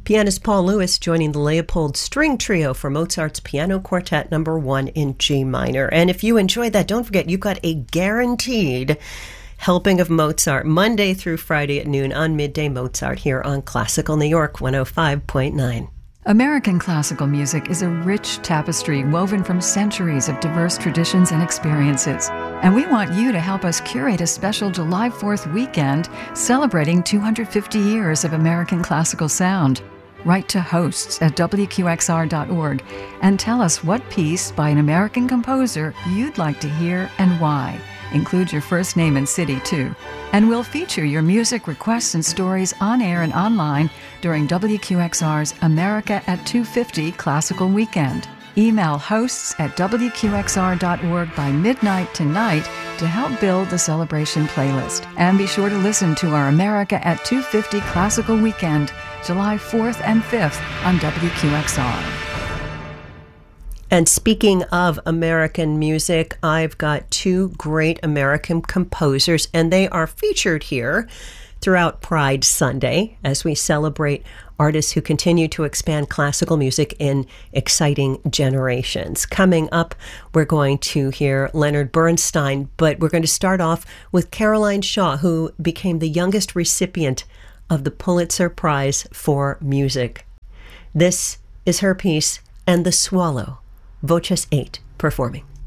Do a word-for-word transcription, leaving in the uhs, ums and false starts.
Pianist Paul Lewis joining the Leopold String Trio for Mozart's Piano Quartet number one in G minor. And if you enjoyed that, don't forget you've got a guaranteed helping of Mozart Monday through Friday at noon on Midday Mozart here on Classical New York one oh five point nine. American classical music is a rich tapestry woven from centuries of diverse traditions and experiences. And we want you to help us curate a special July fourth weekend celebrating two hundred fifty years of American classical sound. Write to hosts at W Q X R dot org and tell us what piece by an American composer you'd like to hear and why. Include your first name and city, too. And we'll feature your music requests and stories on air and online during W Q X R's America at two fifty Classical Weekend. Email hosts at W Q X R dot org by midnight tonight to help build the celebration playlist. And be sure to listen to our America at two fifty Classical Weekend, July fourth and fifth on W Q X R. And speaking of American music, I've got two great American composers, and they are featured here throughout Pride Sunday as we celebrate artists who continue to expand classical music in exciting generations. Coming up, we're going to hear Leonard Bernstein, but we're going to start off with Caroline Shaw, who became the youngest recipient of the Pulitzer Prize for Music. This is her piece, And the Swallow, Voces eight performing.